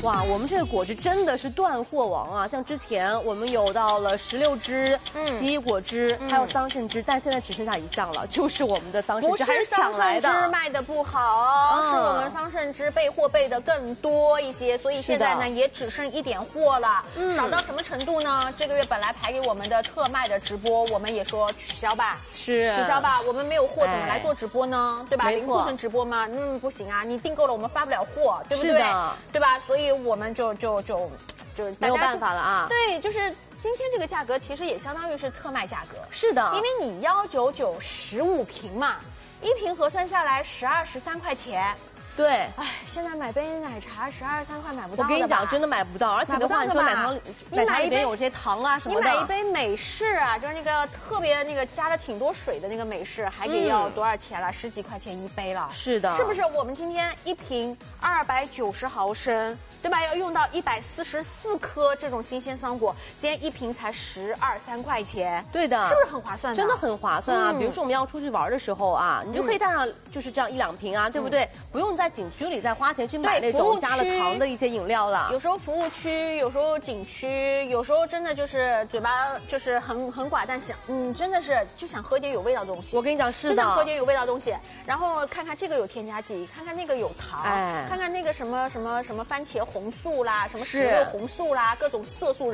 哇，我们这个果汁真的是断货王啊！像之前我们有到了16支奇异果汁，还有桑葚汁，但现在只剩下一项了，就是我们的桑葚汁，还是抢来的。 桑葚汁卖的不好，是我们桑葚汁备货备的更多一些，所以现在呢也只剩一点货了。少到什么程度呢？这个月本来排给我们的特卖的直播，我们也说取消吧，取消吧，我们没有货怎么来做直播呢？对吧？零库存直播吗？不行啊，你订购了我们发不了货，对不对？对吧？所以我们就没有办法了啊。 对，就是今天这个价格其实也相当于是特卖价格。 是的， 因为你199 15瓶嘛，一瓶核算下来12、13块钱。 对， 哎，现在买杯奶茶12、13块买不到。 我跟你讲，真的买不到，而且的话，你说奶茶里边有这些糖啊什么的， 你买一杯美式啊，就是那个特别那个加了挺多水的那个美式，还得要多少钱了？10几块钱一杯了。是的，是不是？我们今天一瓶290毫升，对吧？要用到144颗这种新鲜桑果，今天一瓶才12、13块钱。对的，是不是很划算？ 真的很划算啊！比如说我们要出去玩的时候啊，你就可以带上就是这样1、2瓶啊，对不对？不用在景区里再花钱去买那种加了糖的一些饮料了。 有时候服务区，有时候景区，有时候真的就是嘴巴就是很寡淡，想真的是就想喝点有味道的东西。 我跟你讲是的， 就想喝点有味道的东西，然后看看这个有添加剂，看看那个有糖，看看那个什么番茄红素啦，什么石榴红素啦，各种色素。